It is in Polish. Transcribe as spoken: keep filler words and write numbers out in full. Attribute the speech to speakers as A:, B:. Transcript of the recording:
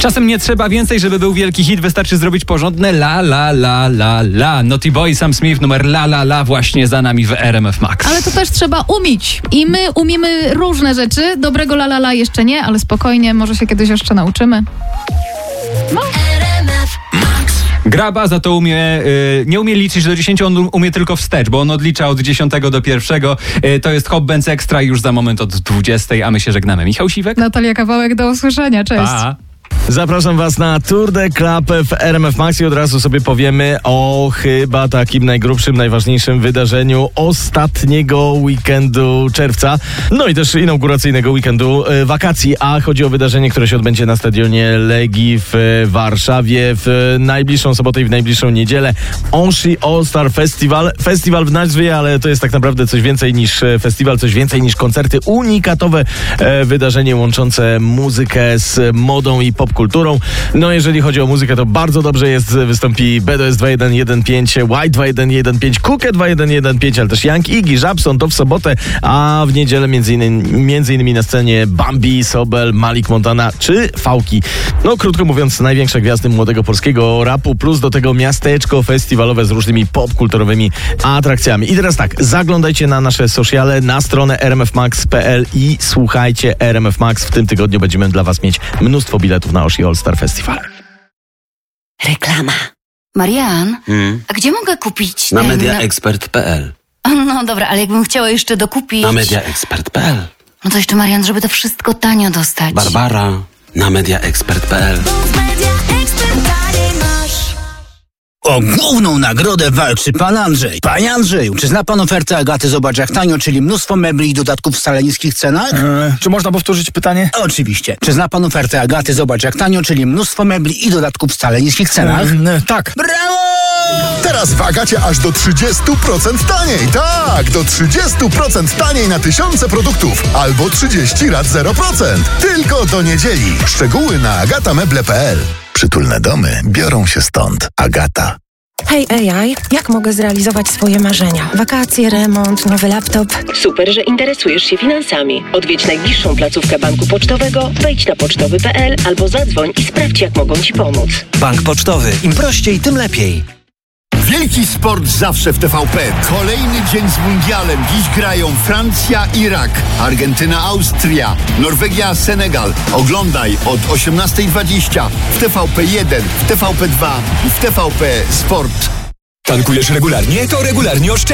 A: Czasem nie trzeba więcej, żeby był wielki hit, wystarczy zrobić porządne la la la la la. Naughty Boy, Sam Smith, numer la la la właśnie za nami w R M F Max.
B: Ale to też trzeba umieć. I my umiemy różne rzeczy. Dobrego la la la jeszcze nie, ale spokojnie, może się kiedyś jeszcze nauczymy. No.
A: Graba za to umie, y, nie umie liczyć do dziesięciu, on umie tylko wstecz, bo on odlicza od dziesiątego do pierwszego. Y, to jest Hot Benz Extra już za moment od dwudziestej, a my się żegnamy. Michał Siwek?
B: Natalia Kawałek, do usłyszenia. Cześć.
A: Pa.
C: Zapraszam was na Tour de Club w R M F Max i od razu sobie powiemy o chyba takim najgrubszym, najważniejszym wydarzeniu ostatniego weekendu czerwca, no i też inauguracyjnego weekendu e, wakacji, a chodzi o wydarzenie, które się odbędzie na stadionie Legii w Warszawie w najbliższą sobotę i w najbliższą niedzielę. Onshi All Star Festival. Festiwal w nazwie, ale to jest tak naprawdę coś więcej niż festiwal, coś więcej niż koncerty. Unikatowe e, wydarzenie łączące muzykę z modą i popkulturą. No jeżeli chodzi o muzykę, to bardzo dobrze jest. Wystąpi B D S dwa jeden jeden pięć, White dwa jeden jeden pięć, Kukę dwa jeden jeden pięć, ale też Young Iggy, Żabson, to w sobotę, a w niedzielę między innymi, między innymi na scenie Bambi, Sobel, Malik Montana czy Fałki. No krótko mówiąc, największe gwiazdy młodego polskiego rapu, plus do tego miasteczko festiwalowe z różnymi popkulturowymi atrakcjami. I teraz tak, zaglądajcie na nasze sociale, na stronę r m f max kropka p l i słuchajcie R M F Max. W tym tygodniu będziemy dla was mieć mnóstwo biletów na Onshi All Star Festival.
D: Reklama.
E: Marian,
D: Hmm?
E: a gdzie mogę kupić?
D: Na
E: ten-
D: mediaexpert kropka p l.
E: No dobra, ale jakbym chciała jeszcze dokupić...
D: Na mediaexpert kropka p l.
E: No to jeszcze, Marian, żeby to wszystko tanio dostać.
D: Barbara. Na mediaexpert kropka p l.
F: O główną nagrodę walczy pan Andrzej. Panie Andrzeju, czy zna pan ofertę Agaty Zobacz jak tanio, czyli mnóstwo mebli i dodatków w wcale niskich cenach?
G: E, czy można powtórzyć pytanie?
F: Oczywiście. Czy zna pan ofertę Agaty Zobacz jak tanio, czyli mnóstwo mebli i dodatków w wcale niskich cenach?
G: E, tak.
F: Brawo!
H: Teraz w Agacie aż do trzydzieści procent taniej. Tak, do trzydzieści procent taniej na tysiące produktów. Albo trzydzieści rat zero procent. Tylko do niedzieli. Szczegóły na agatameble kropka p l. Przytulne domy biorą się stąd. Agata.
I: Hej A I, jak mogę zrealizować swoje marzenia? Wakacje, remont, nowy laptop.
J: Super, że interesujesz się finansami. Odwiedź najbliższą placówkę banku pocztowego, wejdź na pocztowy kropka p l albo zadzwoń i sprawdź, jak mogą Ci pomóc.
K: Bank Pocztowy. Im prościej, tym lepiej.
L: Wielki sport zawsze w T V P. Kolejny dzień z mundialem. Dziś grają Francja, Irak, Argentyna, Austria, Norwegia, Senegal. Oglądaj od osiemnastej dwadzieścia w T V P jeden, w T V P dwa i w T V P Sport.
M: Tankujesz regularnie? To regularnie oszczędź.